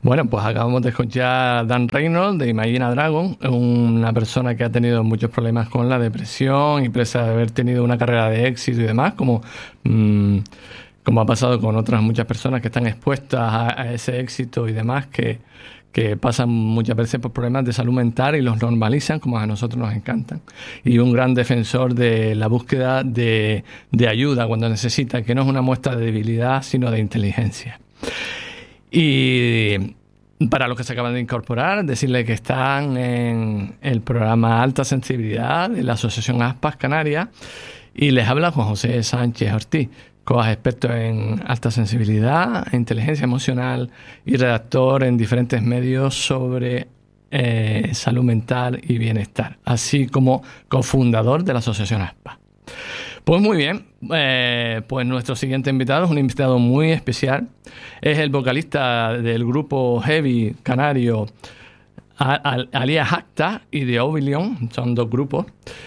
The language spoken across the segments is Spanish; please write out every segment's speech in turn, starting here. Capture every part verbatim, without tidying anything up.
Bueno, pues acabamos de escuchar a Dan Reynolds de Imagine a Dragon, una persona que ha tenido muchos problemas con la depresión y pese a haber tenido una carrera de éxito y demás, como, mmm, como ha pasado con otras muchas personas que están expuestas a, a ese éxito y demás, que, que pasan muchas veces por problemas de salud mental y los normalizan, como a nosotros nos encantan. Y un gran defensor de la búsqueda de, de ayuda cuando necesita, que no es una muestra de debilidad, sino de inteligencia. Y para los que se acaban de incorporar, decirles que están en el programa Alta Sensibilidad de la Asociación Aspas Canarias y les habla Juan José Sánchez Ortiz, coach experto en alta sensibilidad, inteligencia emocional y redactor en diferentes medios sobre eh, salud mental y bienestar, así como cofundador de la Asociación Aspas. Pues muy bien, eh, pues nuestro siguiente invitado es un invitado muy especial. Es el vocalista del grupo heavy canario Alia Jacta y de Oblivion, son dos grupos.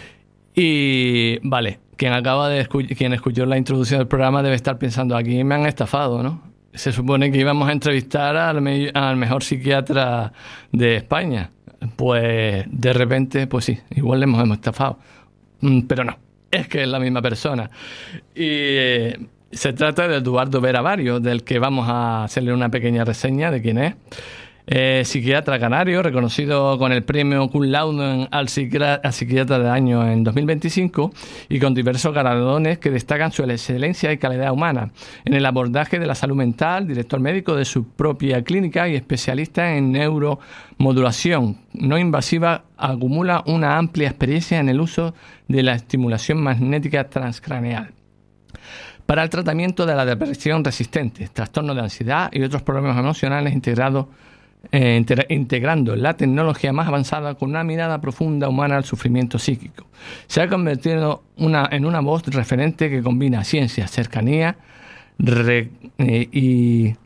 Y vale, quien acaba de escu- quien escuchó la introducción del programa debe estar pensando, aquí me han estafado, ¿no? Se supone que íbamos a entrevistar al, me- al mejor psiquiatra de España. Pues de repente, pues sí, igual le hemos, hemos estafado. Mm, Pero no. Es que es la misma persona. Y eh, se trata de Eduardo Vera Barrios, del que vamos a hacerle una pequeña reseña de quién es. Eh, psiquiatra canario, reconocido con el premio Cum Laude al, psiquiatra, al psiquiatra del año en dos mil veinticinco y con diversos galardones que destacan su excelencia y calidad humana en el abordaje de la salud mental, director médico de su propia clínica y especialista en neuromodulación no invasiva. Acumula una amplia experiencia en el uso de la estimulación magnética transcraneal para el tratamiento de la depresión resistente, trastornos de ansiedad y otros problemas emocionales integrados Eh, inter- integrando la tecnología más avanzada con una mirada profunda humana al sufrimiento psíquico. Se ha convertido una, en una voz referente que combina ciencia, cercanía re, eh, y,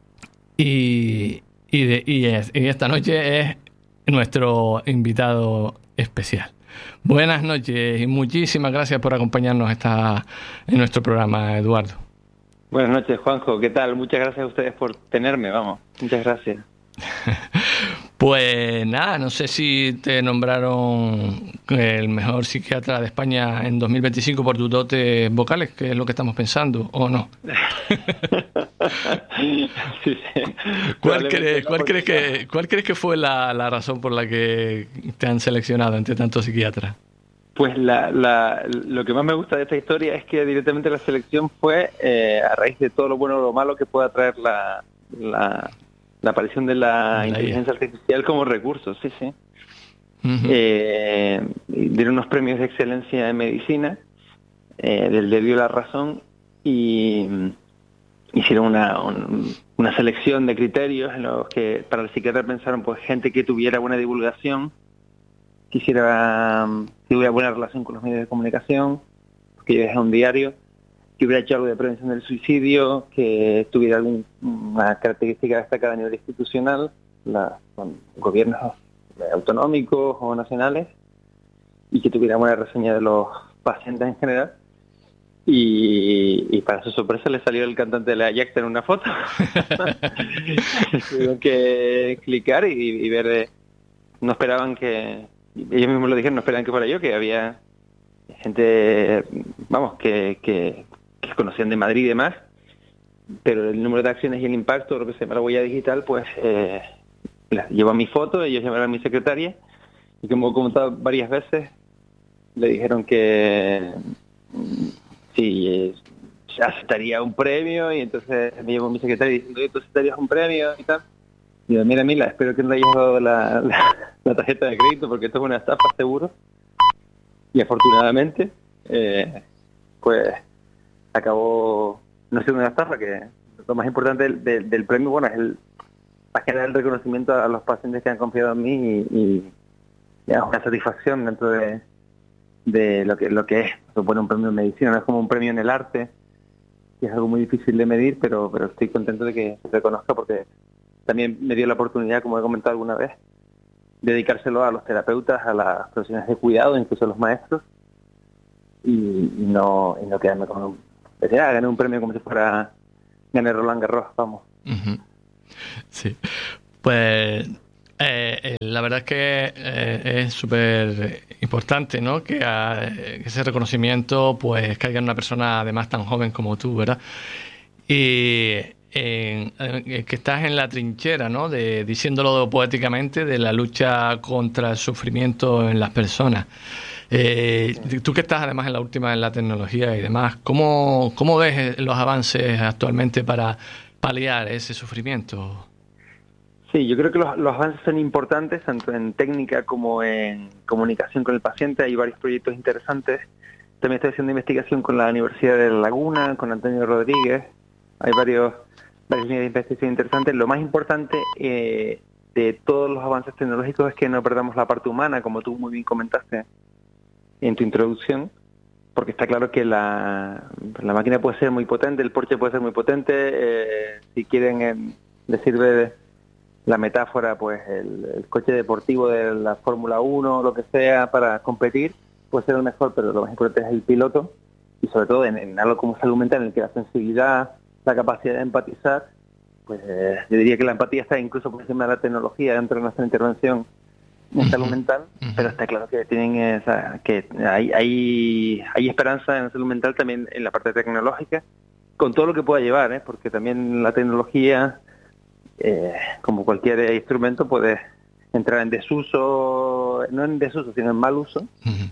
y, y, de, y, es, y esta noche es nuestro invitado especial. Buenas noches y muchísimas gracias por acompañarnos esta, en nuestro programa, Eduardo. Buenas noches, Juanjo. ¿Qué tal? Muchas gracias a ustedes por tenerme, vamos. Muchas gracias. Pues nada, no sé si te nombraron el mejor psiquiatra de España en dos mil veinticinco por tus dotes vocales, que es lo que estamos pensando, ¿o no? Sí, sí. ¿Cuál, crees, cuál, crees que, ¿Cuál crees que fue la, la razón por la que te han seleccionado entre tantos psiquiatras? Pues la, la, lo que más me gusta de esta historia es que directamente la selección fue eh, a raíz de todo lo bueno o lo malo que pueda traer la... la la aparición de la, la inteligencia artificial como recurso, sí, sí. Uh-huh. Eh, dieron unos premios de excelencia en medicina, eh, del debió la razón, y hicieron una, un, una selección de criterios en los que para el psiquiatra pensaron pues gente que tuviera buena divulgación, que hiciera, que tuviera buena relación con los medios de comunicación, que llevara un diario, que hubiera hecho algo de prevención del suicidio, que tuviera alguna característica destacada a nivel institucional, la, con gobiernos autonómicos o nacionales, y que tuviera buena reseña de los pacientes en general. Y, y para su sorpresa le salió el cantante de la Jacta en una foto. Tuvieron que clicar y, y ver, eh, no esperaban que, ellos mismos lo dijeron, no esperaban que fuera yo, que había gente, vamos, que... que que conocían de Madrid y demás, pero el número de acciones y el impacto, lo que se llama la huella digital, pues eh, llevó a mi foto, ellos llamaron a mi secretaria, y como he comentado varias veces, le dijeron que sí, eh, aceptaría un premio, y entonces me llevó mi secretaria diciendo, ¿tú aceptarías un premio? Y tal. Y yo, mira, Mila, espero que no le hayas dado la, la, la tarjeta de crédito, porque esto es una estafa, seguro. Y afortunadamente, eh, pues... acabó no siendo una estafa, que lo más importante del, del, del premio, bueno, es el más que nada el reconocimiento a los pacientes que han confiado en mí y, y es una satisfacción dentro de, de lo que lo que es supone un premio en medicina. No es como un premio en el arte, que es algo muy difícil de medir, pero pero estoy contento de que se reconozca porque también me dio la oportunidad, como he comentado alguna vez, de dedicárselo a los terapeutas, a las profesionales de cuidado, incluso a los maestros, y, y no y no quedarme con un gané un premio como si fuera gané Roland Garros, vamos. Uh-huh. Sí, Pues eh, eh, la verdad es que eh, es súper importante, ¿no? Que, a, que ese reconocimiento pues caiga en una persona además tan joven como tú, ¿verdad? Y eh, eh, que estás en la trinchera, ¿no? De, diciéndolo poéticamente, de la lucha contra el sufrimiento en las personas. Eh, tú que estás además en la última en la tecnología y demás, ¿cómo, cómo ves los avances actualmente para paliar ese sufrimiento? Sí, yo creo que los, los avances son importantes, tanto en técnica como en comunicación con el paciente. Hay varios proyectos interesantes. También estoy haciendo investigación con la Universidad de La Laguna, con Antonio Rodríguez. Hay varios, varias líneas de investigación interesantes. Lo más importante eh, de todos los avances tecnológicos es que no perdamos la parte humana, como tú muy bien comentaste en tu introducción, porque está claro que la, la máquina puede ser muy potente, el Porsche puede ser muy potente. Eh, si quieren, eh, les sirve la metáfora, pues el, el coche deportivo de la Fórmula uno, lo que sea, para competir, puede ser el mejor, pero lo más importante es el piloto, y sobre todo en, en algo como salud mental, en el que la sensibilidad, la capacidad de empatizar, pues eh, yo diría que la empatía está incluso por encima de la tecnología dentro de nuestra intervención en salud mental, uh-huh. Pero está claro que tienen esa, que hay, hay, hay esperanza en salud mental también en la parte tecnológica, con todo lo que pueda llevar, ¿eh? Porque también la tecnología, Eh, como cualquier instrumento, puede entrar en desuso, no en desuso, sino en mal uso, uh-huh.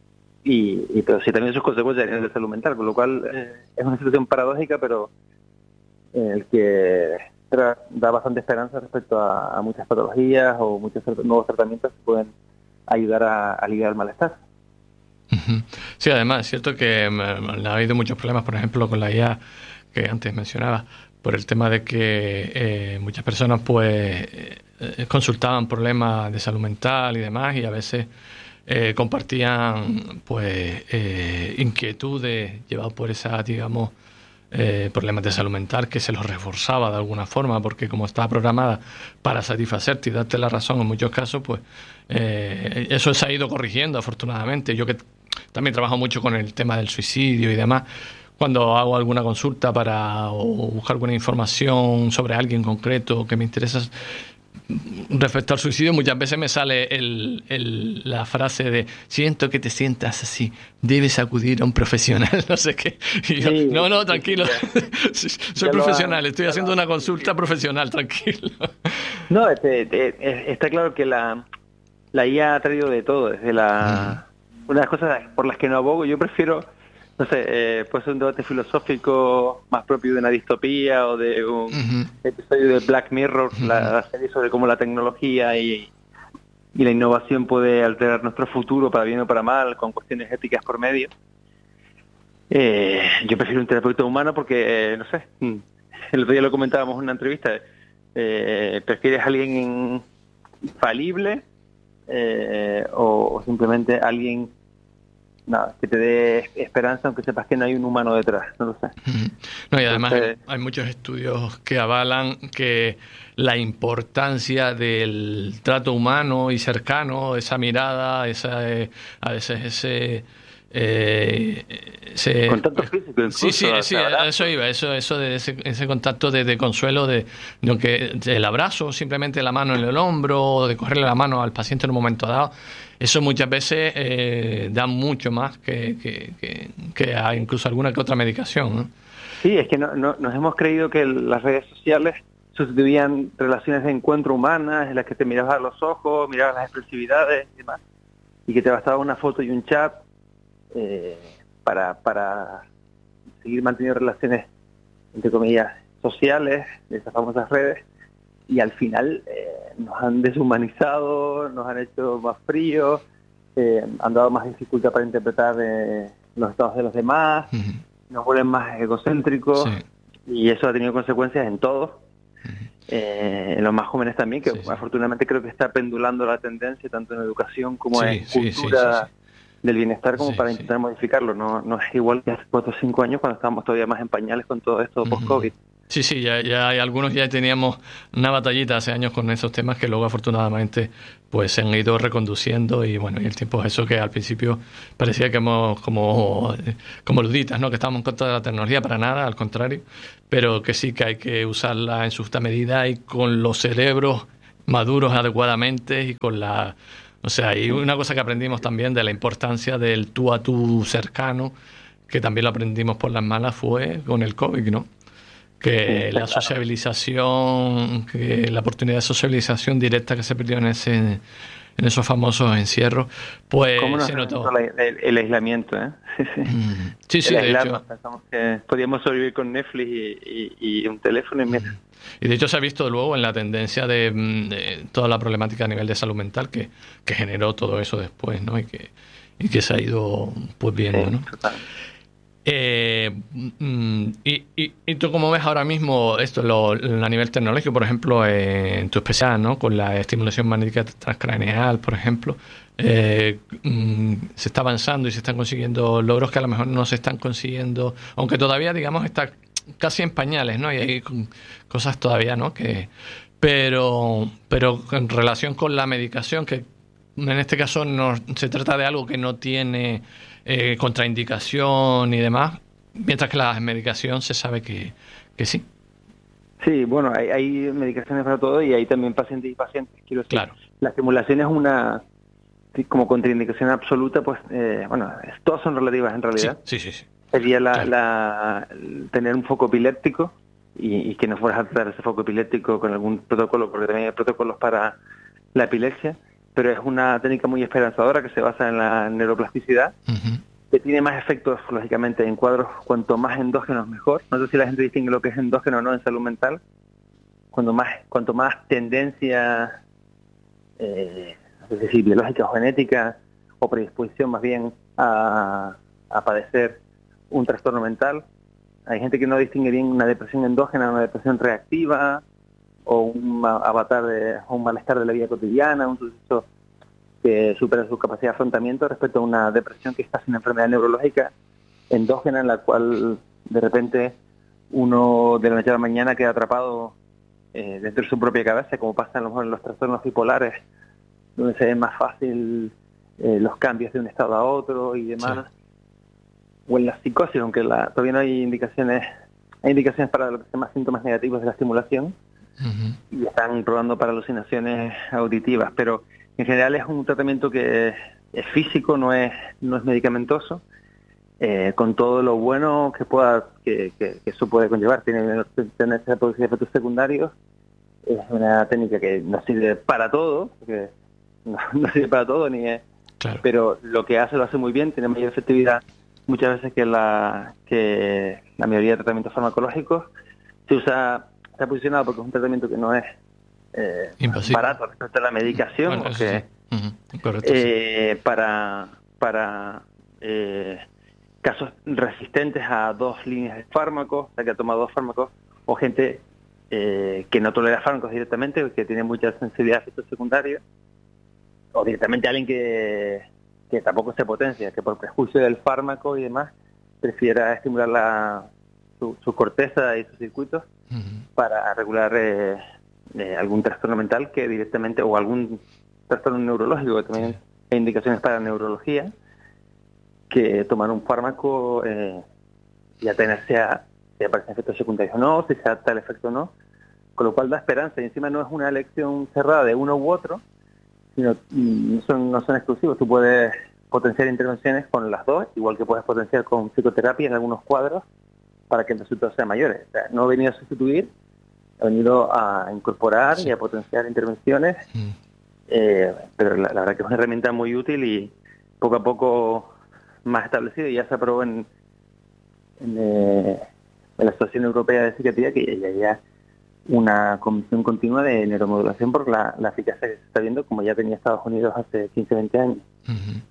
y, y pero sí también sus consecuencias en la salud mental, con lo cual eh, es una situación paradójica, pero eh, el que tra- da bastante esperanza respecto a, a muchas patologías o muchos nuevos tratamientos que pueden ayudar a, a aliviar el malestar. Uh-huh. Sí, además es cierto que um, ha habido muchos problemas, por ejemplo, con la I A que antes mencionaba, por el tema de que eh, muchas personas pues eh, consultaban problemas de salud mental y demás, y a veces eh, compartían pues eh, inquietudes llevadas por esa, digamos, eh, problemas de salud mental, que se los reforzaba de alguna forma, porque como estaba programada para satisfacerte y darte la razón en muchos casos, pues eh, eso se ha ido corrigiendo afortunadamente. Yo que también trabajo mucho con el tema del suicidio y demás, cuando hago alguna consulta para o buscar alguna información sobre alguien concreto que me interesa respecto al suicidio, muchas veces me sale el, el, la frase de siento que te sientas así, debes acudir a un profesional, no sé qué. Y yo, sí, no, no, tranquilo, sí, soy profesional, ha, estoy haciendo una consulta profesional, tranquilo. No, este, este, está claro que la, la I A ha traído de todo, desde la... Mm. Una de las cosas por las que no abogo, yo prefiero... No sé, eh, puede ser un debate filosófico más propio de una distopía o de un uh-huh. episodio de Black Mirror, uh-huh. la, la serie sobre cómo la tecnología y, y la innovación puede alterar nuestro futuro para bien o para mal, con cuestiones éticas por medio. Eh, yo prefiero un terapeuta humano porque, eh, no sé, el otro día lo comentábamos en una entrevista, eh, ¿prefieres a alguien infalible eh, o, o simplemente alguien... nada, que te dé esperanza aunque sepas que no hay un humano detrás, no lo sé. No, y además Entonces, hay, hay muchos estudios que avalan que la importancia del trato humano y cercano, esa mirada, esa eh, a veces ese eh, ese contacto físico incluso, sí sí sí eso iba eso eso de ese, ese contacto de, de consuelo, de, de que el abrazo, simplemente la mano en el hombro, de cogerle la mano al paciente en un momento dado. Eso muchas veces eh, da mucho más que, que, que, que a incluso alguna que otra medicación, ¿no? Sí, es que no, no, nos hemos creído que las redes sociales sustituían relaciones de encuentro humanas en las que te mirabas a los ojos, mirabas las expresividades y demás, y que te bastaba una foto y un chat eh, para, para seguir manteniendo relaciones, entre comillas, sociales, de esas famosas redes. Y al final eh, nos han deshumanizado, nos han hecho más fríos, eh, han dado más dificultad para interpretar eh, los estados de los demás, uh-huh. nos vuelven más egocéntricos, sí. Y eso ha tenido consecuencias en todos, uh-huh. eh, en los más jóvenes también, que sí, sí. afortunadamente creo que está pendulando la tendencia tanto en educación como sí, en cultura sí, sí, sí, sí. del bienestar, como sí, para intentar sí. modificarlo. No, no es igual que hace cuatro o cinco años cuando estábamos todavía más en pañales con todo esto uh-huh. post-COVID. Sí, sí, ya, ya hay algunos, ya teníamos una batallita hace años con esos temas que luego afortunadamente pues se han ido reconduciendo y bueno, y el tiempo es eso que al principio parecía que hemos como, como luditas, ¿no? Que estábamos en contra de la tecnología, para nada, al contrario, pero que sí que hay que usarla en su justa medida y con los cerebros maduros adecuadamente y con la... O sea, y una cosa que aprendimos también de la importancia del tú a tú cercano, que también lo aprendimos por las malas, fue con el COVID, ¿no? Que Sí, la claro. sociabilización, que la oportunidad de sociabilización directa que se perdió en ese en esos famosos encierros, pues ¿Cómo nos se notó. reventó la- el, el aislamiento, eh? Sí, sí. Mm, sí, sí, El de aislarnos, hecho. pensamos que podíamos sobrevivir con Netflix y, y, y un teléfono y mira. Y de hecho se ha visto luego en la tendencia de, mm, de toda la problemática a nivel de salud mental que, que generó todo eso después, ¿no? Y que, y que se ha ido pues viendo, Sí, ¿no? total. Eh, mm, y, y, ¿Y tú cómo ves ahora mismo esto lo, a nivel tecnológico, por ejemplo, eh, en tu especial, ¿no? Con la estimulación magnética transcraneal, por ejemplo, eh, mm, se está avanzando y se están consiguiendo logros que a lo mejor no se están consiguiendo, aunque todavía, digamos, está casi en pañales, ¿no? Y hay con- cosas todavía, ¿no? Que, pero, pero en relación con la medicación, que en este caso no se trata de algo que no tiene eh, contraindicación y demás, mientras que la medicación se sabe que, que sí. Sí, bueno, hay, hay medicaciones para todo y hay también pacientes y pacientes. Quiero decir, Claro. la estimulación es una, sí, como contraindicación absoluta, pues, eh, bueno, es- todas son relativas en Sí, realidad. sí, sí, sí. Sería la, Claro. la- el tener un foco epiléptico y, y que no fueras a tratar ese foco epiléptico con algún protocolo, porque también hay protocolos para la epilepsia, pero es una técnica muy esperanzadora que se basa en la neuroplasticidad, Ujú. que tiene más efectos, lógicamente, en cuadros cuanto más endógenos mejor. No sé si la gente distingue lo que es endógeno o no en salud mental. Cuanto más, cuanto más tendencia, eh, es decir, biológica o genética, o predisposición más bien a, a padecer un trastorno mental. Hay gente que no distingue bien una depresión endógena, una depresión reactiva, o un ma- avatar de, o un malestar de la vida cotidiana, un suceso que supera su capacidad de afrontamiento respecto a una depresión que está sin enfermedad neurológica endógena, en la cual de repente uno de la noche a la mañana queda atrapado eh, dentro de su propia cabeza, como pasa a lo mejor en los trastornos bipolares, donde se ve más fácil eh, los cambios de un estado a otro y demás, Sí. o en la psicosis, aunque la, todavía no hay indicaciones, hay indicaciones para lo que se llama síntomas negativos de la estimulación, Ujú. y están probando para alucinaciones auditivas, pero en general es un tratamiento que es físico, no es no es medicamentoso, eh, con todo lo bueno que pueda que, que, que eso puede conllevar. Tiene tendencia a producir efectos secundarios. Es una técnica que no sirve para todo, porque no, no sirve para todo, ni es, Claro. pero lo que hace lo hace muy bien, tiene mayor efectividad muchas veces que la que la mayoría de tratamientos farmacológicos. Se usa, está posicionado porque es un tratamiento que no es eh, Invasivo. barato respecto a la medicación, Bueno, o eso que, sí. Ujú. Correcto. sí. eh, para para eh, casos resistentes a dos líneas de fármacos, o sea, que ha tomado dos fármacos, o gente eh, que no tolera fármacos directamente, que tiene mucha sensibilidad a efectos secundarios, o directamente alguien que, que tampoco se potencia, que por prejuicio del fármaco y demás prefiera estimular la, su, su corteza y sus circuitos Ujú. para regular eh, eh, algún trastorno mental que directamente, o algún trastorno neurológico, que también hay indicaciones para neurología, que tomar un fármaco eh, y atenerse a si aparecen efectos secundarios o no, si se adapta el efecto o no, con lo cual da esperanza, y encima no es una elección cerrada de uno u otro, sino mm, no son, no son exclusivos. Tú puedes potenciar intervenciones con las dos, igual que puedes potenciar con psicoterapia en algunos cuadros, para que el resultado sea mayor. O sea, no ha venido a sustituir, ha venido a incorporar Sí. y a potenciar intervenciones, Mm. eh, pero la, la verdad que es una herramienta muy útil y poco a poco más establecida, y ya se aprobó en, en, eh, en la Asociación Europea de Psiquiatría, que ya haya una comisión continua de neuromodulación por la, la eficacia que se está viendo, como ya tenía Estados Unidos hace quince, veinte años. Ujú.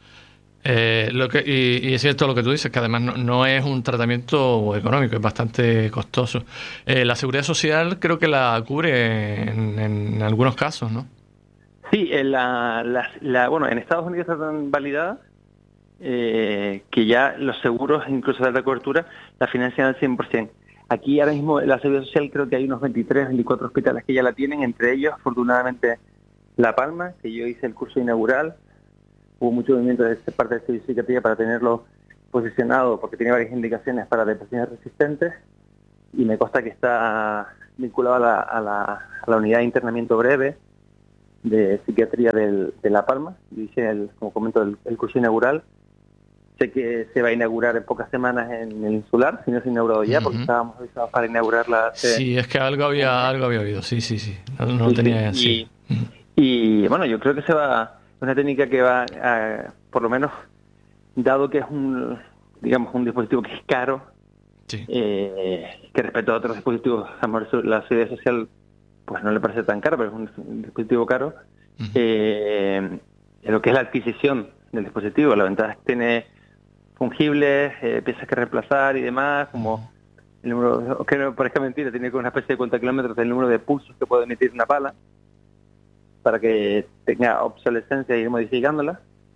Eh, lo que, y, y es cierto lo que tú dices, que además no, no es un tratamiento económico, es bastante costoso. Eh, la Seguridad Social creo que la cubre en, en algunos casos, ¿no? Sí, en la, la, la- bueno, en Estados Unidos están validadas, eh, que ya los seguros, incluso de alta cobertura, la financian al cien por ciento. Aquí ahora mismo la Seguridad Social creo que hay unos veintitrés, veinticuatro hospitales que ya la tienen, entre ellos afortunadamente La Palma, que yo hice el curso inaugural. Hubo mucho movimiento de parte de Servicio de Psiquiatría para tenerlo posicionado porque tiene varias indicaciones para depresiones resistentes y me consta que está vinculado a la, a la, a la unidad de internamiento breve de psiquiatría del, de La Palma. Yo hice, el, como comento, el, el curso inaugural. Sé que se va a inaugurar en pocas semanas en el Insular, si no se ha inaugurado ya, uh-huh. porque estábamos avisados para inaugurarla. Hace... Sí, es que algo había algo había oído, sí, sí, sí. No, no sí, tenía... Sí. Y, y bueno, yo creo que se va... una técnica que va, a, por lo menos, dado que es un, digamos, un dispositivo que es caro, sí. eh, que respecto a otros dispositivos, la Seguridad Social, pues no le parece tan caro, pero es un, un dispositivo caro, uh-huh. eh, en lo que es la adquisición del dispositivo, la ventaja es que tiene fungibles, eh, piezas que reemplazar y demás, como uh-huh. el número, que no parezca mentira, tiene una especie de cuenta kilómetros del número de pulsos que puede emitir una pala, para que tenga obsolescencia y ir modificándola,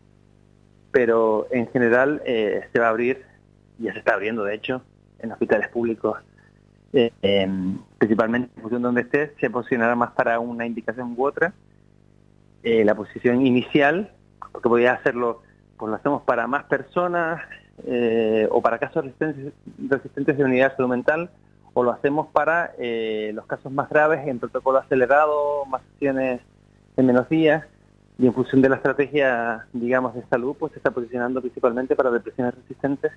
pero en general eh, se va a abrir, ya se está abriendo de hecho, en hospitales públicos, eh, eh, principalmente en función de donde esté, se posicionará más para una indicación u otra. Eh, la posición inicial, porque podría hacerlo, pues lo hacemos para más personas, eh, o para casos resistentes, resistentes de unidad de salud mental, o lo hacemos para eh, los casos más graves en protocolo acelerado, más sesiones en menos días, y en función de la estrategia, digamos, de salud, pues se está posicionando principalmente para depresiones resistentes,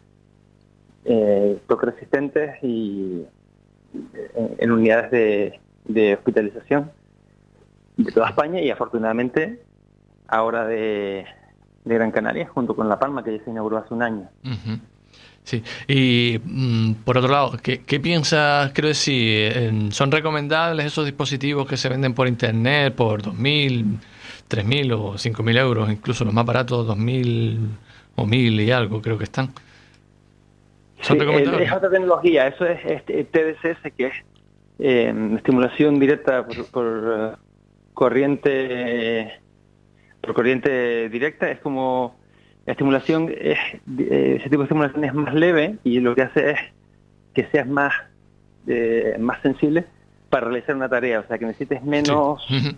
eh, T O C resistentes y en, en unidades de, de hospitalización de toda España y afortunadamente ahora de, de Gran Canaria, junto con La Palma, que ya se inauguró hace un año. Uh-huh. Sí, y mm, por otro lado, ¿qué, qué piensas? Quiero decir, ¿son recomendables esos dispositivos que se venden por internet por dos mil, tres mil o cinco mil euros, incluso los más baratos dos mil o mil y algo creo que están? ¿Son sí, recomendables? Es otra tecnología, eso es, es T D C S, que es eh, estimulación directa por, por uh, corriente por corriente directa, es como... La estimulación, es, eh, ese tipo de estimulación es más leve y lo que hace es que seas más eh, más sensible para realizar una tarea, o sea, que necesites menos sí.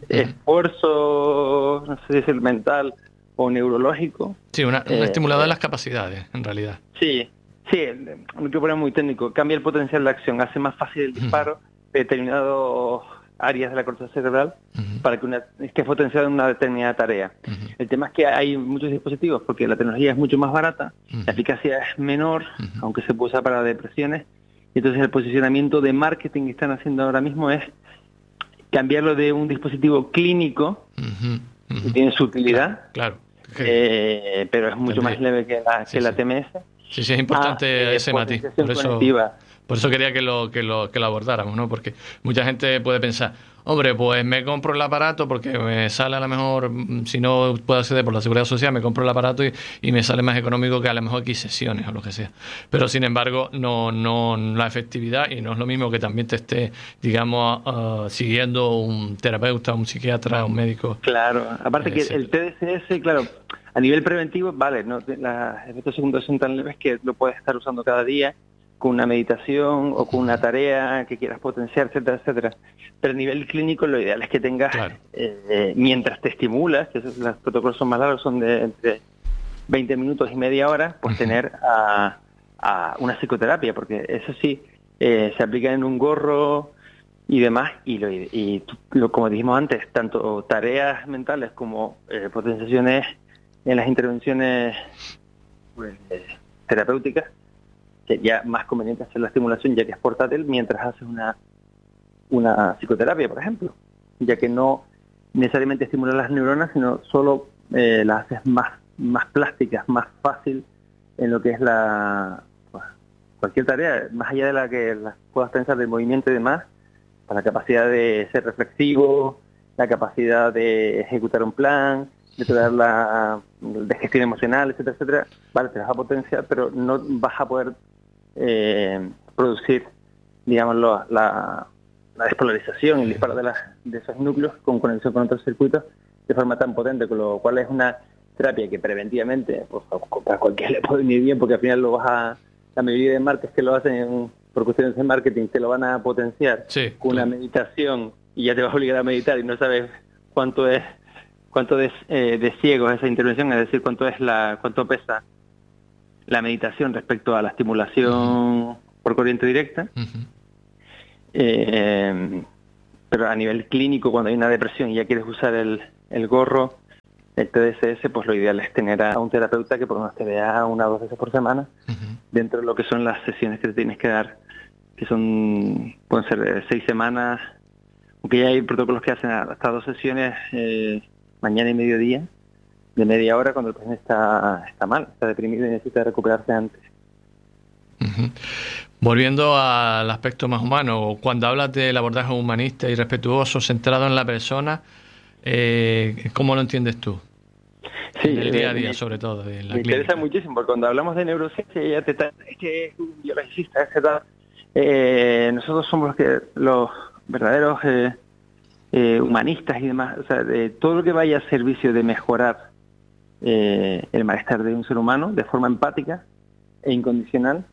esfuerzo, no sé si es el mental o neurológico. Sí, una, una eh, estimuladora de las capacidades, en realidad. Sí, sí, no quiero poner muy técnico, cambia el potencial de acción, hace más fácil el disparo de determinados áreas de la corteza cerebral uh-huh. para que una, esté potenciada en una determinada tarea. Uh-huh. El tema es que hay muchos dispositivos porque la tecnología es mucho más barata, uh-huh. la eficacia es menor, uh-huh. aunque se puede usar para depresiones, y entonces el posicionamiento de marketing que están haciendo ahora mismo es cambiarlo de un dispositivo clínico, uh-huh. Uh-huh. que tiene su utilidad, claro, claro. Eh, pero es mucho También. más leve que la, sí, que la sí. T M S. Sí, sí, es importante ah, ese eh, matiz. Por eso, por eso quería que lo, que, lo, que lo abordáramos, ¿no? Porque mucha gente puede pensar, hombre, pues me compro el aparato porque me sale a lo mejor, si no puedo acceder por la Seguridad Social, me compro el aparato y, y me sale más económico que a lo mejor X sesiones o lo que sea. Pero sin embargo, no, no la efectividad, y no es lo mismo que también te esté, digamos, uh, siguiendo un terapeuta, un psiquiatra, un médico. Claro, aparte que el T D C S, claro, a nivel preventivo, vale, no, los efectos secundarios son tan leves que lo puedes estar usando cada día con una meditación o con una tarea que quieras potenciar, etcétera, etcétera. Pero a nivel clínico lo ideal es que tengas, claro. eh, mientras te estimulas, que esos, los protocolos son más largos, son de entre veinte minutos y media hora, pues uh-huh. tener a, a una psicoterapia, porque eso sí, eh, se aplica en un gorro y demás, y, lo, y lo, como dijimos antes, tanto tareas mentales como eh, potenciaciones en las intervenciones pues, terapéuticas, sería más conveniente hacer la estimulación ya que es portátil mientras haces una una psicoterapia, por ejemplo, ya que no necesariamente estimula las neuronas, sino solo eh, las haces más más plásticas, más fácil en lo que es la pues, cualquier tarea, más allá de la que las puedas pensar del movimiento y demás, para la capacidad de ser reflexivo, la capacidad de ejecutar un plan, de tener la de gestión emocional, etcétera, etcétera, vale, te vas a potenciar, pero no vas a poder eh, producir, digamos, lo, la, la despolarización y el disparo de, las, de esos núcleos con conexión con otros circuitos de forma tan potente, con lo cual es una terapia que preventivamente, pues, para cualquiera le puede venir bien, porque al final lo vas a, la mayoría de marcas que lo hacen por cuestiones de marketing te lo van a potenciar sí, con claro. una meditación y ya te vas a obligar a meditar y no sabes cuánto es cuánto de, eh, de ciego es esa intervención, es decir, cuánto es la cuánto pesa la meditación respecto a la estimulación uh-huh. por corriente directa. Uh-huh. Eh, pero a nivel clínico, cuando hay una depresión y ya quieres usar el, el gorro, el T D S S, pues lo ideal es tener a un terapeuta que por lo menos te vea una o dos veces por semana, uh-huh. dentro de lo que son las sesiones que te tienes que dar, que son, pueden ser seis semanas, aunque ya hay protocolos que hacen hasta dos sesiones, eh, mañana y mediodía, de media hora, cuando el paciente está, está mal, está deprimido y necesita recuperarse antes. Uh-huh. Volviendo al aspecto más humano, cuando hablas del abordaje humanista y respetuoso, centrado en la persona, eh, ¿cómo lo entiendes tú? Sí, en el día a día, eh, sobre todo. En la me clínica. Interesa muchísimo, porque cuando hablamos de neurociencia, ella te está, es que es un biologista, etcétera. Eh, nosotros somos los que los verdaderos eh, eh, humanistas y demás. O sea, de todo lo que vaya a servicio de mejorar eh, el malestar de un ser humano de forma empática e incondicional,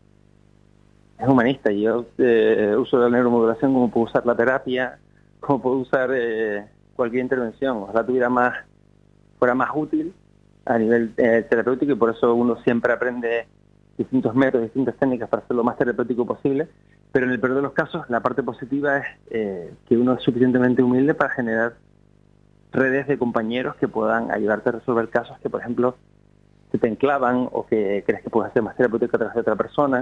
es humanista. Yo eh, uso la neuromodulación como puedo usar la terapia, como puedo usar eh, cualquier intervención. Ojalá tuviera más, fuera más útil a nivel eh, terapéutico, y por eso uno siempre aprende distintos métodos, distintas técnicas para hacer lo más terapéutico posible. Pero en el peor de los casos, la parte positiva es eh, que uno es suficientemente humilde para generar redes de compañeros que puedan ayudarte a resolver casos que, por ejemplo, se te enclavan o que crees que puedes hacer más terapéutico a través de otra persona,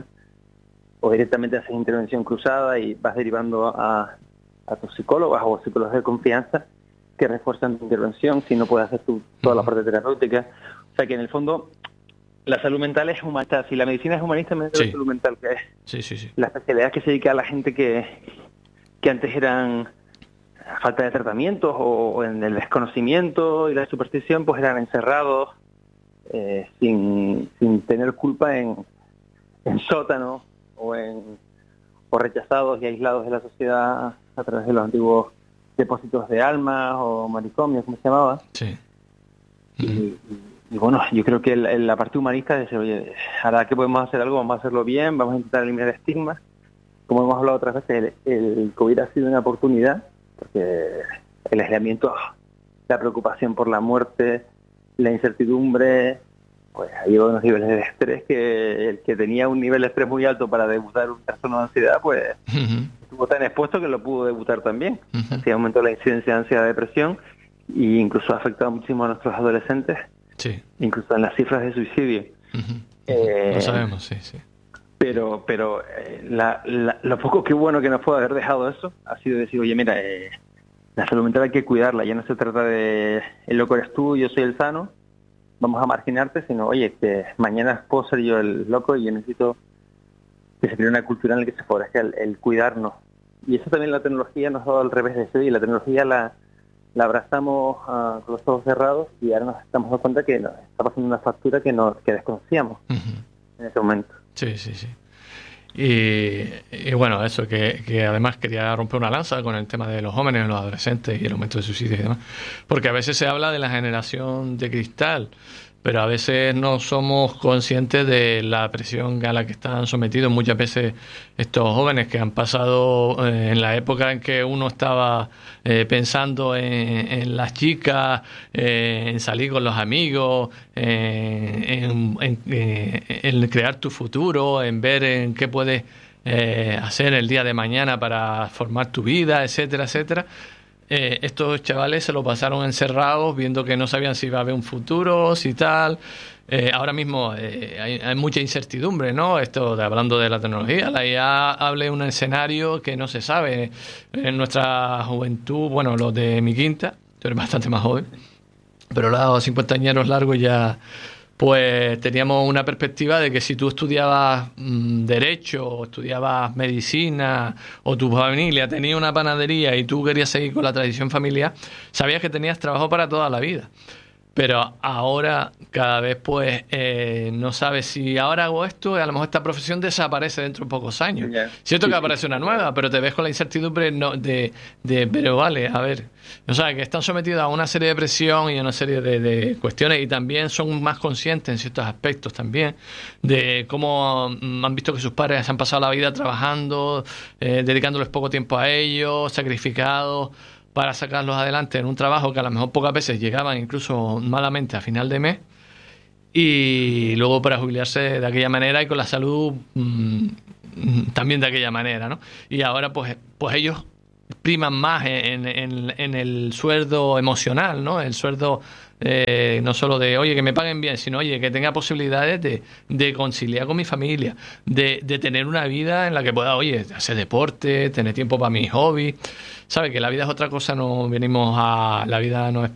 o directamente haces intervención cruzada y vas derivando a, a tus psicólogos o psicólogos de confianza que refuerzan tu intervención si no puedes hacer tu, toda la parte terapéutica. O sea que en el fondo la salud mental es humanista. Si la medicina es humanista, me sí. la salud mental, que es sí, sí, sí. la especialidad que se dedica a la gente que, que antes eran a falta de tratamientos o, o en el desconocimiento y la superstición, pues eran encerrados eh, sin, sin tener culpa en, en sótanos o en o rechazados y aislados de la sociedad a través de los antiguos depósitos de almas o manicomios, como se llamaba. Sí. Y, y, y bueno, yo creo que la, la parte humanista es decir, oye, ahora que podemos hacer algo, vamos a hacerlo bien, vamos a intentar eliminar estigmas. Como hemos hablado otras veces, el, el COVID ha sido una oportunidad, porque el aislamiento, la preocupación por la muerte, la incertidumbre, pues ha llevado unos niveles de estrés que el que tenía un nivel de estrés muy alto para debutar un trastorno de ansiedad, pues uh-huh. estuvo tan expuesto que lo pudo debutar también. Uh-huh. Así aumentó la incidencia de ansiedad, depresión, e incluso ha afectado muchísimo a nuestros adolescentes, sí. incluso en las cifras de suicidio. Uh-huh. Eh, lo sabemos, sí, sí. Pero pero eh, la, la, lo poco que bueno que nos puede haber dejado eso ha sido decir, oye, mira, eh, la salud mental hay que cuidarla, ya no se trata de el loco eres tú, yo soy el sano, vamos a marginarte, sino, oye, que mañana puedo ser yo el loco y yo necesito que se cree una cultura en la que se favorezca el, el cuidarnos. Y eso también la tecnología nos ha dado al revés de eso, y la tecnología la, la abrazamos uh, con los ojos cerrados, y ahora nos estamos dando cuenta que nos está pasando una factura que, nos, que desconocíamos uh-huh. en ese momento. Sí, sí, sí. Y, y bueno, eso, que, que además quería romper una lanza con el tema de los jóvenes, los adolescentes y el aumento de suicidios y demás, porque a veces se habla de la generación de cristal, pero a veces no somos conscientes de la presión a la que están sometidos muchas veces estos jóvenes que han pasado eh, en la época en que uno estaba eh, pensando en, en las chicas, eh, en salir con los amigos, eh, en, en, eh, en crear tu futuro, en ver en qué puedes eh, hacer el día de mañana para formar tu vida, etcétera, etcétera. Eh, estos chavales se lo pasaron encerrados viendo que no sabían si iba a haber un futuro, si tal. Eh, ahora mismo eh, hay, hay mucha incertidumbre, ¿no? Esto de, hablando de la tecnología, la I A hable un escenario que no se sabe. En nuestra juventud, bueno, los de mi quinta, tú eres bastante más joven, pero los cincuenta años largos ya, pues teníamos una perspectiva de que si tú estudiabas mmm, Derecho, o estudiabas Medicina, o tu familia tenía una panadería y tú querías seguir con la tradición familiar, sabías que tenías trabajo para toda la vida. pero ahora cada vez pues eh, no sabes si ahora hago esto y a lo mejor esta profesión desaparece dentro de pocos años. Ya. Cierto Sí, que sí, aparece sí. una nueva, pero te ves con la incertidumbre no, de, de, pero vale, a ver, o sea, que están sometidos a una serie de presión y a una serie de, de cuestiones y también son más conscientes en ciertos aspectos también de cómo mm, han visto que sus padres se han pasado la vida trabajando, eh, dedicándoles poco tiempo a ellos, sacrificados para sacarlos adelante en un trabajo que a lo mejor pocas veces llegaban incluso malamente a final de mes y luego para jubilarse de aquella manera y con la salud mmm, también de aquella manera, ¿no? Y ahora pues, pues ellos priman más en, en, en el sueldo emocional, ¿no? El sueldo eh, no solo de, oye, que me paguen bien, sino, oye, que tenga posibilidades de, de conciliar con mi familia, de, de tener una vida en la que pueda, oye, hacer deporte, tener tiempo para mis hobbies. ¿Sabes? Que la vida es otra cosa, no venimos a... La vida no es